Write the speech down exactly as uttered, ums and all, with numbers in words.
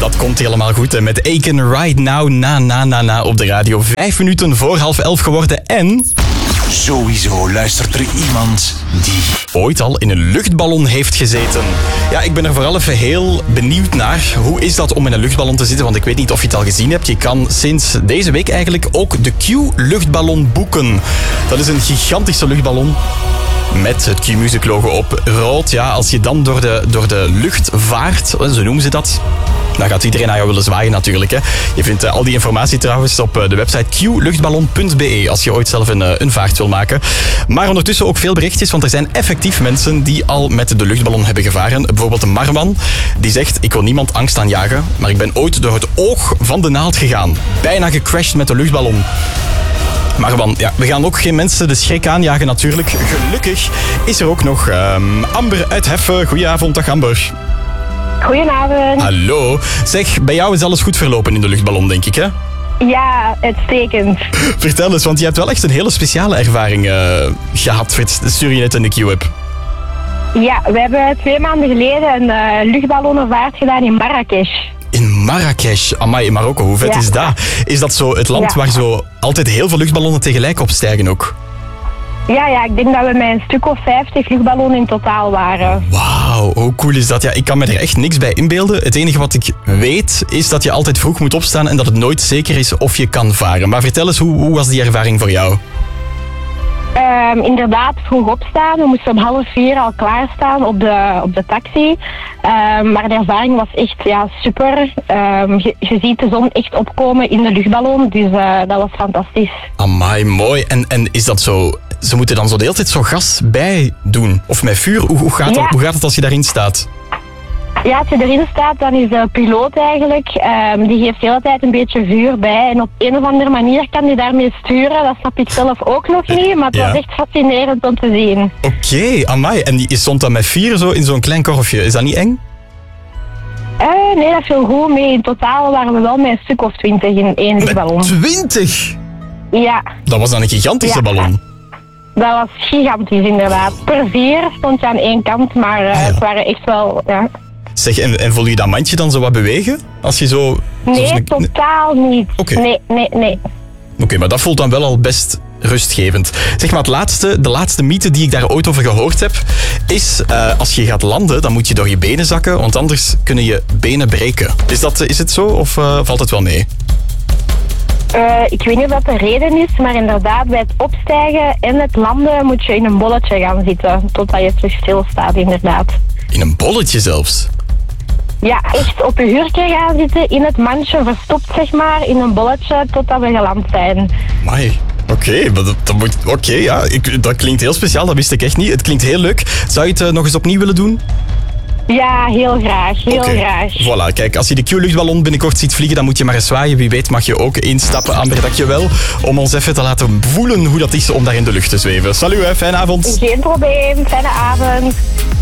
Dat komt helemaal goed. Hè. Met Aiken Right Now, na, na, na, na op de radio. Vijf minuten voor half elf geworden en... Sowieso luistert er iemand die... ooit al in een luchtballon heeft gezeten. Ja, ik ben er vooral even heel benieuwd naar. Hoe is dat om in een luchtballon te zitten? Want ik weet niet of je het al gezien hebt. Je kan sinds deze week eigenlijk ook de Q-luchtballon boeken. Dat is een gigantische luchtballon met het Q-Music logo op rood. Ja, als je dan door de, door de lucht vaart, zo noemen ze dat... dan gaat iedereen naar jou willen zwaaien natuurlijk. Hè. Je vindt uh, al die informatie trouwens op uh, de website q luchtballon punt b e als je ooit zelf een, uh, een vaart wil maken. Maar ondertussen ook veel berichtjes, want er zijn effectief mensen die al met de luchtballon hebben gevaren. Bijvoorbeeld een Marwan, die zegt: ik wil niemand angst aanjagen, maar ik ben ooit door het oog van de naald gegaan. Bijna gecrashed met de luchtballon. Marwan, ja, we gaan ook geen mensen de schrik aanjagen natuurlijk. Gelukkig is er ook nog um, Amber uit Heffen. Goedenavond, dag Amber. Goedenavond. Hallo. Zeg, bij jou is alles goed verlopen in de luchtballon, denk ik, hè? Ja, uitstekend. Vertel eens, want je hebt wel echt een hele speciale ervaring uh, gehad. Stuur je net in de Q-app. Ja, we hebben twee maanden geleden een uh, luchtballonnenvaart gedaan in Marrakesh. In Marrakesh? Amai, in Marokko. Hoe vet ja. is dat? Is dat zo het land ja. waar zo altijd heel veel luchtballonnen tegelijk opstijgen ook? Ja, ja, ik denk dat we met een stuk of vijftig luchtballonnen in totaal waren. Wauw, hoe cool is dat? Ja, ik kan me er echt niks bij inbeelden. Het enige wat ik weet is dat je altijd vroeg moet opstaan en dat het nooit zeker is of je kan varen. Maar vertel eens, hoe, hoe was die ervaring voor jou? Um, inderdaad, vroeg opstaan. We moesten om half vier al klaarstaan op de, op de taxi. Um, maar de ervaring was echt ja, super. Um, je, je ziet de zon echt opkomen in de luchtballon, dus uh, dat was fantastisch. Amai, mooi. En, en is dat zo... Ze moeten dan zo de hele tijd zo gas bij doen? Of met vuur? Hoe, hoe, gaat, ja. dat, hoe gaat het als je daarin staat? Ja, als je erin staat, dan is de piloot eigenlijk, um, die geeft de hele tijd een beetje vuur bij. En op een of andere manier kan die daarmee sturen. Dat snap ik zelf ook nog niet, maar het ja. was echt fascinerend om te zien. Oké, okay, amai. En die stond dan met vier zo in zo'n klein korfje. Is dat niet eng? Uh, nee, dat viel goed mee. In totaal waren we wel met een stuk of twintig in één luchtballon. Twintig? Ja. Dat was dan een gigantische ja. ballon. Dat was gigantisch inderdaad. Per vier stond je aan één kant, maar uh, ah, ja. het waren echt wel... Ja. Zeg, en, en voel je dat mandje dan zo wat bewegen? Als je zo... Nee, een... totaal niet. Okay. Nee, nee, nee. Oké, okay, maar dat voelt dan wel al best rustgevend. Zeg maar, het laatste, de laatste mythe die ik daar ooit over gehoord heb, is uh, als je gaat landen, dan moet je door je benen zakken, want anders kunnen je benen breken. Is, dat, is het zo of uh, valt het wel mee? Uh, ik weet niet of dat de reden is, maar inderdaad, bij het opstijgen en het landen moet je in een bolletje gaan zitten, totdat je terug stilstaat, inderdaad. In een bolletje zelfs? Ja, echt op je hurken gaan zitten, in het mandje, verstopt zeg maar, in een bolletje, totdat we geland zijn. Amai. Oké, okay, dat, dat moet... Oké, okay, ja, ik, dat klinkt heel speciaal, dat wist ik echt niet. Het klinkt heel leuk. Zou je het uh, nog eens opnieuw willen doen? Ja, heel graag, heel okay. graag. Voilà, kijk, als je de Q-luchtballon binnenkort ziet vliegen, dan moet je maar eens zwaaien. Wie weet mag je ook instappen. Amber, dankjewel om ons even te laten voelen hoe dat is om daar in de lucht te zweven. Salut, hè, fijne avond. Geen probleem, fijne avond.